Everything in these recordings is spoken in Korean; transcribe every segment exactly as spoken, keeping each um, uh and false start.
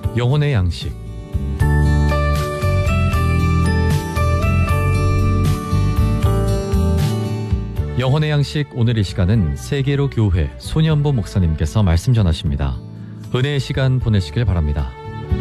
영혼의 양식. 영혼의 양식, 오늘 이 시간은 세계로 교회 손현보 목사님께서 말씀 전하십니다. 은혜의 시간 보내시길 바랍니다.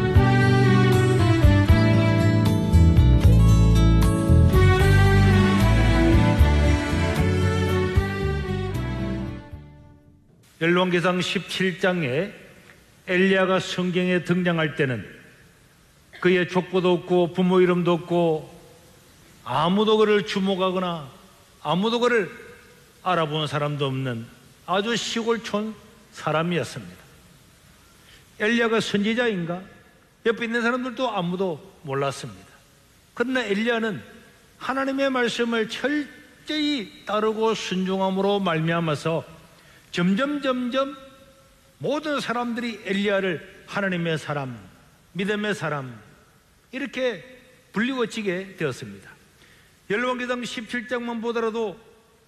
열왕기상 십칠 장에 엘리야가 성경에 등장할 때는 그의 족보도 없고 부모 이름도 없고 아무도 그를 주목하거나 아무도 그를 알아본 사람도 없는 아주 시골촌 사람이었습니다. 엘리야가 선지자인가? 옆에 있는 사람들도 아무도 몰랐습니다. 그러나 엘리야는 하나님의 말씀을 철저히 따르고 순종함으로 말미암아서 점점 점점 모든 사람들이 엘리야를 하나님의 사람, 믿음의 사람 이렇게 불리워지게 되었습니다. 열왕기상 십칠 장만 보더라도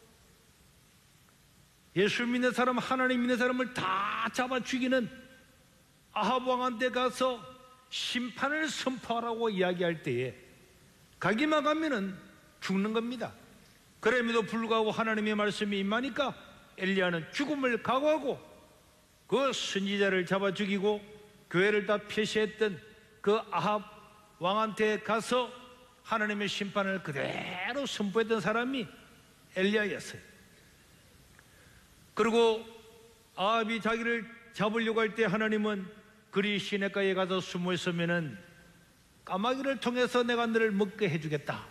예수 믿는 사람, 하나님 믿는 사람을 다 잡아 죽이는 아합 왕한테 가서 심판을 선포하라고 이야기할 때에 가기만 가면은 죽는 겁니다. 그럼에도 불구하고 하나님의 말씀이 임하니까 엘리야는 죽음을 각오하고 그 선지자를 잡아 죽이고 교회를 다 폐쇄했던 그 아합 왕한테 가서 하나님의 심판을 그대로 선포했던 사람이 엘리야였어요. 그리고 아합이 자기를 잡으려고 할 때 하나님은 그리 시냇가에 가서 숨어 있으면은 까마귀를 통해서 내가 너를 먹게 해주겠다.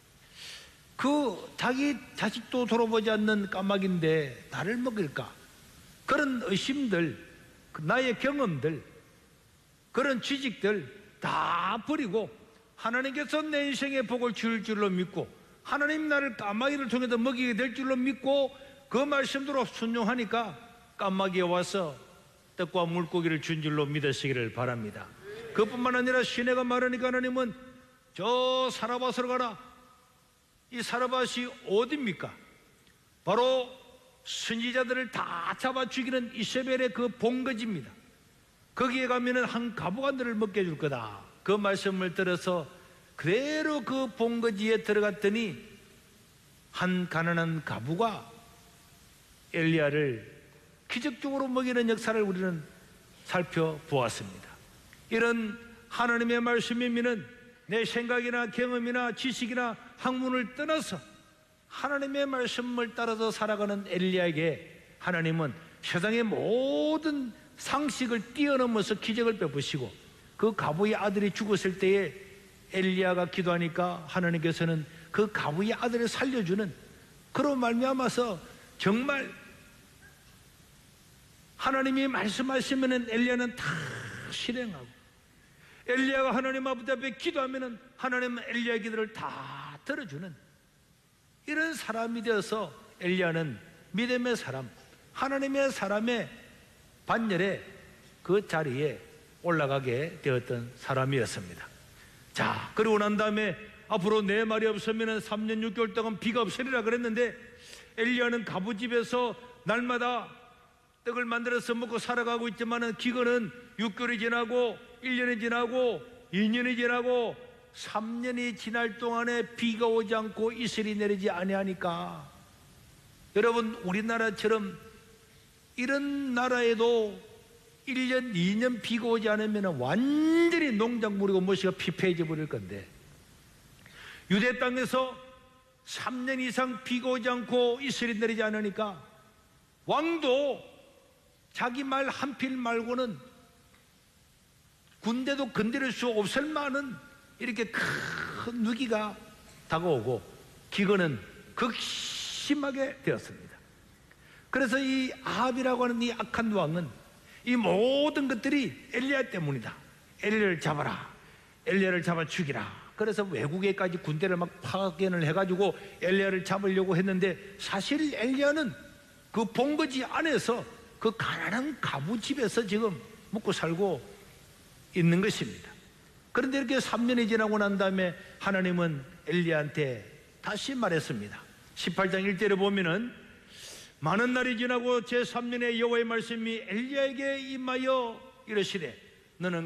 그 자기 자식도 돌아보지 않는 까마귀인데 나를 먹일까? 그런 의심들, 나의 경험들, 그런 지식들 다 버리고 하나님께서 내 인생의 복을 줄 줄로 믿고 하나님 나를 까마귀를 통해서 먹이게 될 줄로 믿고 그 말씀대로 순종하니까 까마귀에 와서 떡과 물고기를 준 줄로 믿으시기를 바랍니다. 그뿐만 아니라 시내가 마르니까 하나님은 저 사라밧으로 가라. 이 사라밧이 어디입니까? 바로 선지자들을 다 잡아 죽이는 이세벨의 그 본거지입니다. 거기에 가면은 한 가부가 너를 먹게 해줄 거다. 그 말씀을 들어서 그대로 그 본거지에 들어갔더니 한 가난한 가부가 엘리야를 기적적으로 먹이는 역사를 우리는 살펴보았습니다. 이런 하나님의 말씀이 믿는 내 생각이나 경험이나 지식이나 학문을 떠나서 하나님의 말씀을 따라서 살아가는 엘리야에게 하나님은 세상의 모든 상식을 뛰어넘어서 기적을 베푸시고 그 가부의 아들이 죽었을 때에 엘리야가 기도하니까 하나님께서는 그 가부의 아들을 살려주는 그로 말미암아서 정말 하나님이 말씀하시면 엘리야는 다 실행하고 엘리야가 하나님 아버지 앞에 기도하면 하나님은 엘리야의 기도를 다 들어주는 이런 사람이 되어서 엘리야는 믿음의 사람, 하나님의 사람의 반열에 그 자리에 올라가게 되었던 사람이었습니다. 자, 그러고 난 다음에 앞으로 내 말이 없으면 삼 년 육 개월 동안 비가 없으리라 그랬는데 엘리야는 가부집에서 날마다 떡을 만들어서 먹고 살아가고 있지만은 기근은 육 개월이 지나고 일 년이 지나고 이 년이 지나고 삼 년이 지날 동안에 비가 오지 않고 이슬이 내리지 아니하니까 여러분 우리나라처럼 이런 나라에도 일 년, 이 년 비가 오지 않으면 완전히 농작물이고 무엇이가 피폐해져 버릴 건데 유대 땅에서 삼 년 이상 비가 오지 않고 이슬이 내리지 않으니까 왕도 자기 말 한 필 말고는 군대도 건드릴 수 없을 만한 이렇게 큰 위기가 다가오고 기근은 극심하게 되었습니다. 그래서 이 아합이라고 하는 이 악한 왕은 이 모든 것들이 엘리야 때문이다. 엘리야를 잡아라. 엘리야를 잡아 죽이라. 그래서 외국에까지 군대를 막 파견을 해가지고 엘리야를 잡으려고 했는데 사실 엘리야는 그 본거지 안에서 그 가난한 가부 집에서 지금 먹고 살고 있는 것입니다. 그런데 이렇게 삼 년이 지나고 난 다음에 하나님은 엘리야한테 다시 말했습니다. 십팔 장 일 절에 보면은 많은 날이 지나고 제삼 년에 여호와의 말씀이 엘리야에게 임하여 이르시되 너는